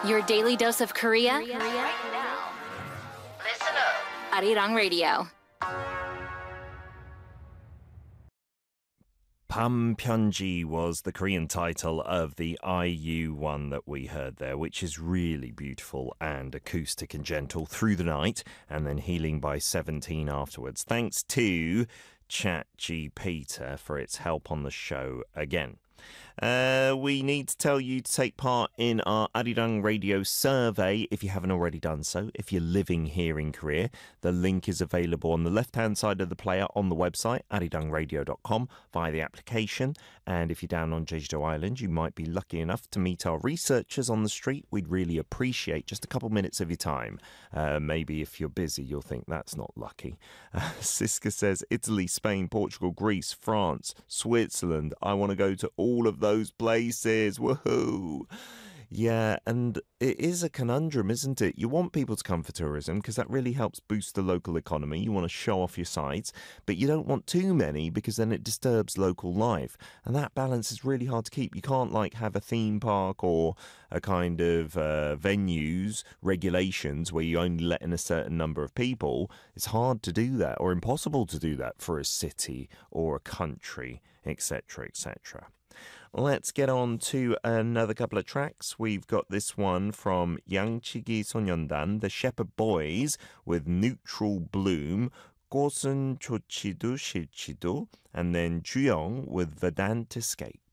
Your daily dose of Korea. Listen up. Arirang Radio. Pampyeonji was the Korean title of the IU one that we heard there, which is really beautiful and acoustic and gentle through the night, and then healing by 17 afterwards. Thanks to ChatGPT for its help on the show again. We need to tell you to take part in our Arirang Radio survey if you haven't already done so. If you're living here in Korea, the link is available on the left-hand side of the player on the website, arirangradio.com, via the application. And if you're down on Jeju-do Island, you might be lucky enough to meet our researchers on the street. We'd really appreciate just a couple minutes of your time. Maybe if you're busy, you'll think that's not lucky. Siska says, Italy, Spain, Portugal, Greece, France, Switzerland. I want to go to all of those places. Woohoo! Yeah, and it is a conundrum, isn't it? You want people to come for tourism because that really helps boost the local economy. You want to show off your sites, but you don't want too many because then it disturbs local life. And that balance is really hard to keep. You can't have a theme park or a kind of venues, regulations where you only let in a certain number of people. It's hard to do that or impossible to do that for a city or a country, etc., etc. Let's get on to another couple of tracks. We've got this one from 양치기 소년단, the Shepherd Boys, with Neutral Bloom, 꽃은 좋지도 싫지도, and then 주영 with Verdant Escape.